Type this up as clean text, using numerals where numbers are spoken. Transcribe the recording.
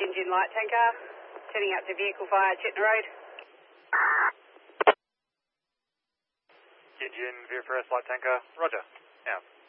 Engine light tanker, turning out to vehicle via Chetna Road. Engine VFRS light tanker, roger. Out.